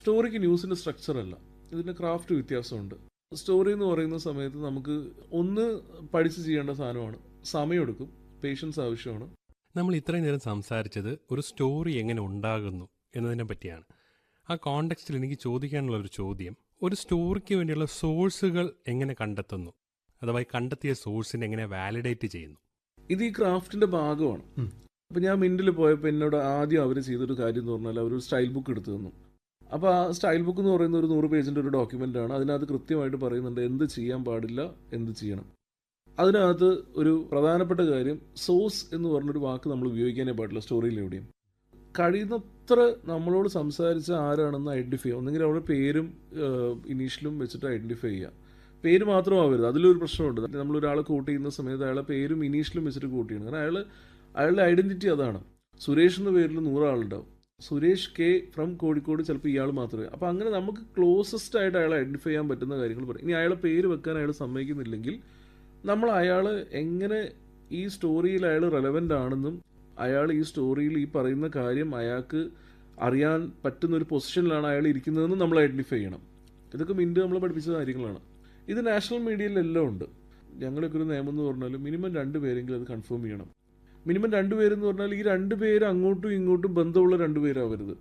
സ്റ്റോറിക്ക് ന്യൂസിൻ്റെ structure അല്ല, ഇതിൻ്റെ craft വ്യത്യാസമുണ്ട്. സ്റ്റോറി എന്ന് പറയുന്ന സമയത്ത് നമുക്ക് ഒന്ന് പഠിച്ച് ചെയ്യേണ്ട സാധനമാണ്, സമയമെടുക്കും, പേഷ്യൻസ് ആവശ്യമാണ്. നമ്മൾ ഇത്രയും നേരം സംസാരിച്ചത് ഒരു സ്റ്റോറി എങ്ങനെ ഉണ്ടാകുന്നു എന്നതിനെ പറ്റിയാണ്. ആ കോണ്ടെക്സ്റ്റിൽ എനിക്ക് ചോദിക്കാനുള്ളൊരു ചോദ്യം, ഒരു സ്റ്റോറിക്ക് വേണ്ടിയുള്ള സോഴ്സുകൾ എങ്ങനെ കണ്ടെത്തുന്നു, അഥവാ കണ്ടെത്തിയ സോഴ്സിനെ എങ്ങനെ വാലിഡേറ്റ് ചെയ്യുന്നു? ഇത് ഈ ക്രാഫ്റ്റിൻ്റെ ഭാഗമാണ്. അപ്പോൾ ഞാൻ മിൻറ്റിൽ പോയപ്പോൾ എന്നോട് ആദ്യം അവർ ചെയ്തൊരു കാര്യം എന്ന് പറഞ്ഞാൽ അവർ സ്റ്റൈൽ ബുക്ക് എടുത്തു തന്നു. അപ്പോൾ ആ സ്റ്റൈൽ ബുക്ക് എന്ന് പറയുന്ന ഒരു 100 പേജിൻ്റെ ഒരു ഡോക്യുമെൻ്റാണ്. അതിനകത്ത് കൃത്യമായിട്ട് പറയുന്നുണ്ട് എന്ത് ചെയ്യാൻ പാടില്ല, എന്ത് ചെയ്യണം. അതിനകത്ത് ഒരു പ്രധാനപ്പെട്ട കാര്യം, സോഴ്സ് എന്ന് പറഞ്ഞൊരു വാക്ക് നമ്മൾ ഉപയോഗിക്കാനേ പാടില്ല സ്റ്റോറിയിൽ എവിടെയും. കഴിയുന്നത്ര നമ്മളോട് സംസാരിച്ച ആരാണെന്ന് ഐഡൻറ്റിഫൈ ചെയ്യുക. ഒന്നെങ്കിൽ അവരുടെ പേരും ഇനീഷ്യലും വെച്ചിട്ട് ഐഡൻറ്റിഫൈ ചെയ്യുക. പേര് മാത്രമാവരുത്, അതിലൊരു പ്രശ്നമുണ്ട്. നമ്മളൊരാളെ കോട്ട് ചെയ്യുന്ന സമയത്ത് അയാളെ പേരും ഇനീഷ്യലും വെച്ചിട്ട് കോട്ട് ചെയ്യണം. കാരണം അയാളുടെ ഐഡൻറ്റിറ്റി അതാണ്. സുരേഷ് എന്ന പേരിൽ 100 ആളുണ്ടാവും. സുരേഷ് കെ ഫ്രം കോഴിക്കോട് ചിലപ്പോൾ ഇയാൾ മാത്രമേ. അപ്പോൾ അങ്ങനെ നമുക്ക് ക്ലോസസ്റ്റ് ആയിട്ട് അയാളെ ഐഡൻറ്റിഫൈ ചെയ്യാൻ പറ്റുന്ന കാര്യങ്ങൾ പറയും. ഇനി അയാളെ പേര് വെക്കാൻ അയാൾ സമ്മതിക്കുന്നില്ലെങ്കിൽ നമ്മൾ അയാൾ എങ്ങനെ ഈ സ്റ്റോറിയിൽ അയാൾ റെലവൻ്റ് ആണെന്നും അയാൾ ഈ സ്റ്റോറിയിൽ ഈ പറയുന്ന കാര്യം അയാൾക്ക് അറിയാൻ പറ്റുന്ന ഒരു പൊസിഷനിലാണ് അയാൾ ഇരിക്കുന്നതെന്ന് നമ്മൾ ഐഡൻറ്റിഫൈ ചെയ്യണം. ഇതൊക്കെ മിൻറ്റ് നമ്മൾ പഠിപ്പിച്ച കാര്യങ്ങളാണ്. ഇത് നാഷണൽ മീഡിയയിലെല്ലാം ഉണ്ട്. ഞങ്ങളൊക്കെ ഒരു നിയമം എന്ന് പറഞ്ഞാൽ മിനിമം 2 പേരെങ്കിലും അത് കൺഫേം ചെയ്യണം. മിനിമം 2 പേരെന്ന് പറഞ്ഞാൽ ഈ 2 പേര് അങ്ങോട്ടും ഇങ്ങോട്ടും ബന്ധമുള്ള 2 പേരാവരുത്.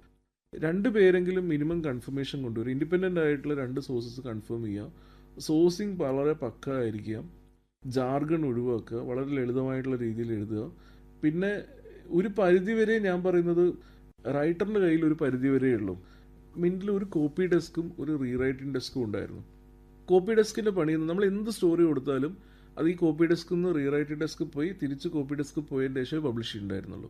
2 പേരെങ്കിലും മിനിമം കൺഫർമേഷൻ കൊണ്ടുവരും. ഇൻഡിപെൻഡൻ്റ് ആയിട്ടുള്ള 2 സോഴ്സസ് കൺഫേം ചെയ്യുക. സോഴ്സിങ് വളരെ പക്ക ആയിരിക്കുക. ജാർഗൺ ഒഴിവാക്കുക. വളരെ ലളിതമായിട്ടുള്ള രീതിയിൽ എഴുതുക. പിന്നെ ഒരു പരിധിവരെ ഞാൻ പറയുന്നത് റൈറ്ററിൻ്റെ കയ്യിൽ ഒരു പരിധിവരേ ഉള്ളൂ. മിൻറ്റിൽ ഒരു കോപ്പി ഡെസ്കും ഒരു റീറൈറ്റിംഗ് ഡെസ്കും ഉണ്ടായിരുന്നു. കോപ്പി ഡെസ്കിൻ്റെ പണി നമ്മൾ എന്ത് സ്റ്റോറി കൊടുത്താലും അത് ഈ കോപ്പി ഡെസ്കിൽ നിന്ന് റീറൈറ്റിംഗ് ഡെസ്ക് പോയി തിരിച്ച് കോപ്പി ഡെസ്ക് പോയതിൻ്റെ ശേഷം പബ്ലിഷ് ചെയ്യുന്നുണ്ടായിരുന്നുള്ളൂ.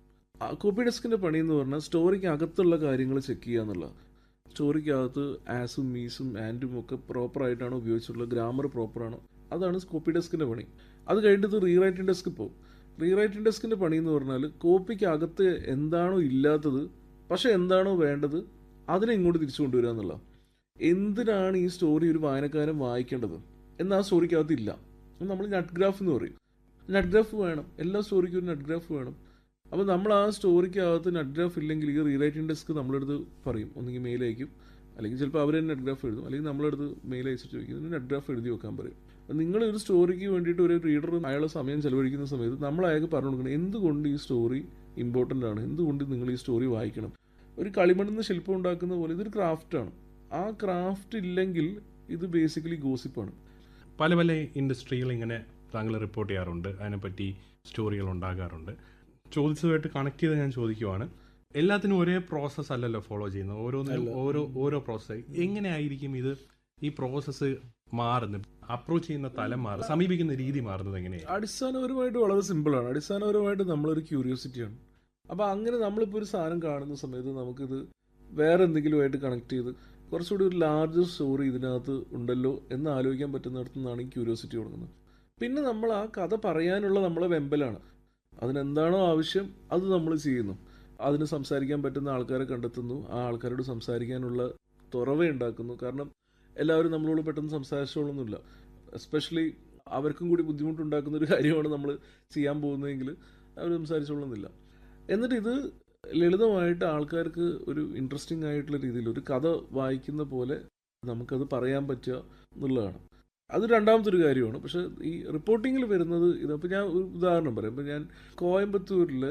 ആ കോപ്പി ഡെസ്കിൻ്റെ പണി എന്ന് പറഞ്ഞാൽ സ്റ്റോറിക്ക് അകത്തുള്ള കാര്യങ്ങൾ ചെക്ക് ചെയ്യുക എന്നുള്ളത്. സ്റ്റോറിക്കകത്ത് ആസും മീസും ആൻഡും ഒക്കെ പ്രോപ്പറായിട്ടാണോ ഉപയോഗിച്ചിട്ടുള്ളത്, ഗ്രാമർ പ്രോപ്പറാണോ, അതാണ് കോപ്പി ഡെസ്കിൻ്റെ പണി. അത് കഴിഞ്ഞിട്ട് റീറൈറ്റിംഗ് ഡെസ്ക് പോകും. റീറൈറ്റിംഗ് ഡെസ്കിൻ്റെ പണി എന്ന് പറഞ്ഞാൽ കോപ്പിക്ക് അകത്ത് എന്താണോ ഇല്ലാത്തത് പക്ഷേ എന്താണോ വേണ്ടത് അതിനെ ഇങ്ങോട്ട് തിരിച്ചു കൊണ്ടുവരിക എന്നുള്ള. എന്തിനാണ് ഈ സ്റ്റോറി ഒരു വായനക്കാരൻ വായിക്കേണ്ടത് എന്ന് ആ സ്റ്റോറിക്കകത്ത് ഇല്ല. നമ്മൾ നട്ട് ഗ്രാഫ് എന്ന് പറയും. നട്ട് ഗ്രാഫ് വേണം, എല്ലാ സ്റ്റോറിക്കും ഒരു നട്ട് ഗ്രാഫ് വേണം. അപ്പോൾ നമ്മൾ ആ സ്റ്റോറിക്കകത്ത് നട്ട് ഗ്രാഫ് ഇല്ലെങ്കിൽ ഈ റീറൈറ്റിംഗ് ഡെസ്ക് നമ്മളെടുത്ത് പറയും, ഒന്നെങ്കിൽ മെയിൽ അയക്കും, അല്ലെങ്കിൽ ചിലപ്പോൾ അവർ തന്നെ നട്ട് ഗ്രാഫ് എഴുതും, അല്ലെങ്കിൽ നമ്മളെടുത്ത് മെയിൽ അയച്ചിട്ട് ചോദിക്കും നട്ട് ഗ്രാഫ് എഴുതി വെക്കാൻ പറയും. നിങ്ങൾ ഒരു സ്റ്റോറിക്ക് വേണ്ടിയിട്ട് ഒരു റീഡർ അയാളെ സമയം ചെലവഴിക്കുന്ന സമയത്ത് നമ്മൾ അയാൾക്ക് പറഞ്ഞു കൊടുക്കണം എന്തുകൊണ്ട് ഈ സ്റ്റോറി ഇമ്പോർട്ടൻ്റ് ആണ്, എന്തുകൊണ്ട് നിങ്ങൾ ഈ സ്റ്റോറി വായിക്കണം. ഒരു കളിമണ്ണിന്ന് ശില്പം ഉണ്ടാക്കുന്ന പോലെ ഇതൊരു ക്രാഫ്റ്റാണ്. ആ ക്രാഫ്റ്റ് ഇല്ലെങ്കിൽ ഇത് ബേസിക്കലി ഗോസിപ്പാണ്. പല പല ഇൻഡസ്ട്രികൾ ഇങ്ങനെ താങ്കൾ റിപ്പോർട്ട് ചെയ്യാറുണ്ട്, അതിനെപ്പറ്റി സ്റ്റോറികൾ ഉണ്ടാകാറുണ്ട്. ചോദിച്ചതുമായിട്ട് കണക്ട് ചെയ്ത് ഞാൻ ചോദിക്കുവാണ്, എല്ലാത്തിനും ഒരേ പ്രോസസ്സ് അല്ലല്ലോ ഫോളോ ചെയ്യുന്നത്, ഓരോന്നിനും ഓരോ പ്രോസസ്സ്. എങ്ങനെയായിരിക്കും ഇത് ഈ പ്രോസസ്സ് മാറുന്നത്, അപ്രോച്ച് ചെയ്യുന്ന തലം മാറുന്നത്, സമീപിക്കുന്ന രീതി മാറുന്നത് എങ്ങനെയാണ്? അടിസ്ഥാനപരമായിട്ട് വളരെ സിമ്പിളാണ്. അടിസ്ഥാനപരമായിട്ട് നമ്മളൊരു ക്യൂരിയോസിറ്റിയാണ്. അപ്പോൾ അങ്ങനെ നമ്മളിപ്പോൾ ഒരു സാധനം കാണുന്ന സമയത്ത് നമുക്കിത് വേറെ എന്തെങ്കിലുമായിട്ട് കണക്ട് ചെയ്ത് കുറച്ചുകൂടി ഒരു ലാർജ് സ്റ്റോറി ഇതിനകത്ത് ഉണ്ടല്ലോ എന്ന് ആലോചിക്കാൻ പറ്റുന്നിടത്തു നിന്നാണ് ഈ ക്യൂരിയോസിറ്റി തുടങ്ങുന്നത്. പിന്നെ നമ്മൾ ആ കഥ പറയാനുള്ള നമ്മളെ വെമ്പലാണ്. അതിനെന്താണോ ആവശ്യം അത് നമ്മൾ ചെയ്യുന്നു. അതിന് സംസാരിക്കാൻ പറ്റുന്ന ആൾക്കാരെ കണ്ടെത്തുന്നു, ആ ആൾക്കാരോട് സംസാരിക്കാനുള്ള തുറവ ഉണ്ടാക്കുന്നു. കാരണം എല്ലാവരും നമ്മളോട് പെട്ടെന്ന് സംസാരിച്ചോളൊന്നുമില്ല. എസ്പെഷ്യലി അവർക്കും കൂടി ബുദ്ധിമുട്ടുണ്ടാക്കുന്ന ഒരു കാര്യമാണ് നമ്മൾ ചെയ്യാൻ പോകുന്നതെങ്കിൽ അവർ സംസാരിച്ചോളുന്നില്ല. എന്നിട്ട് ഇത് ലളിതമായിട്ട് ആൾക്കാർക്ക് ഒരു ഇൻട്രസ്റ്റിംഗ് ആയിട്ടുള്ള രീതിയിൽ ഒരു കഥ വായിക്കുന്ന പോലെ നമുക്കത് പറയാൻ പറ്റുക എന്നുള്ളതാണ്. അത് രണ്ടാമത്തെ ഒരു കാര്യമാണ്. പക്ഷേ ഈ റിപ്പോർട്ടിങ്ങിൽ വരുന്നത് ഇതപ്പോൾ ഞാൻ ഒരു ഉദാഹരണം പറയാം. ഇപ്പോൾ ഞാൻ കോയമ്പത്തൂരിൽ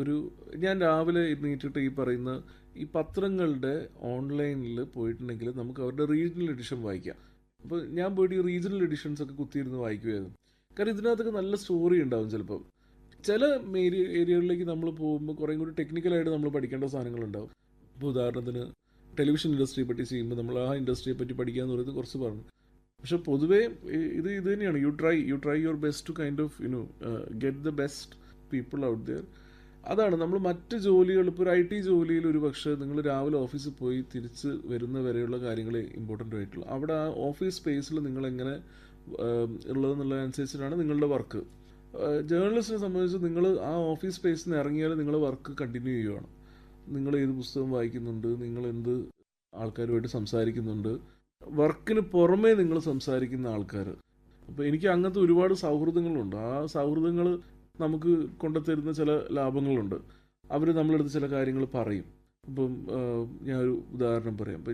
ഞാൻ രാവിലെ എണീറ്റിട്ട് ഈ പറയുന്ന ഈ പത്രങ്ങളുടെ ഓൺലൈനിൽ പോയിട്ടുണ്ടെങ്കിൽ നമുക്ക് അവരുടെ റീജിയണൽ എഡിഷൻ വായിക്കാം. അപ്പോൾ ഞാൻ പോയിട്ട് ഈ റീജിയണൽ എഡിഷൻസ് ഒക്കെ കുത്തിയിരുന്ന് വായിക്കുമായിരുന്നു. കാരണം ഇതിനകത്തൊക്കെ നല്ല സ്റ്റോറി ഉണ്ടാവും. ചിലപ്പോൾ ചില ഏരിയകളിലേക്ക് നമ്മൾ പോകുമ്പോൾ കുറേ കൂടി ടെക്നിക്കലായിട്ട് നമ്മൾ പഠിക്കേണ്ട സാധനങ്ങളുണ്ടാവും. ഇപ്പോൾ ഉദാഹരണത്തിന് ടെലിവിഷൻ ഇൻഡസ്ട്രിയെ പറ്റി ചെയ്യുമ്പോൾ നമ്മൾ ആ ഇൻഡസ്ട്രിയെ പറ്റി പഠിക്കുക എന്ന് പറയുന്നത് കുറച്ച് പറഞ്ഞു. പക്ഷെ പൊതുവേ ഇത് തന്നെയാണ്, you try your best to kind of get the best people out there. അതാണ് നമ്മൾ മറ്റ് ജോലികൾ, ഇപ്പോൾ ഒരു IT ജോലിയിൽ ഒരു പക്ഷേ നിങ്ങൾ രാവിലെ ഓഫീസിൽ പോയി തിരിച്ച് വരുന്ന വരെയുള്ള കാര്യങ്ങൾ ഇമ്പോർട്ടൻ്റ് ആയിട്ടുള്ളൂ. അവിടെ ആ ഓഫീസ് സ്പേസിൽ നിങ്ങളെങ്ങനെ ഉള്ളതെന്നുള്ളതനുസരിച്ചിട്ടാണ് നിങ്ങളുടെ വർക്ക്. ജേർണലിസ്റ്റിനെ സംബന്ധിച്ച് നിങ്ങൾ ആ ഓഫീസ് സ്പേസിൽ നിന്ന് ഇറങ്ങിയാൽ നിങ്ങളുടെ വർക്ക് കണ്ടിന്യൂ ചെയ്യുകയാണ്. നിങ്ങൾ ഏത് പുസ്തകം വായിക്കുന്നുണ്ട്, നിങ്ങൾ എന്ത് ആൾക്കാരുമായിട്ട് സംസാരിക്കുന്നുണ്ട്, വർക്കിന് പുറമേ നിങ്ങൾ സംസാരിക്കുന്ന ആൾക്കാർ. അപ്പോൾ എനിക്ക് അങ്ങനത്തെ ഒരുപാട് സൗഹൃദങ്ങളുണ്ട്. ആ സൗഹൃദങ്ങൾ നമുക്ക് കൊണ്ടുത്തരുന്ന ചില ലാഭങ്ങളുണ്ട്. അവർ നമ്മളെടുത്ത് ചില കാര്യങ്ങൾ പറയും. ഇപ്പം ഞാനൊരു ഉദാഹരണം പറയാം.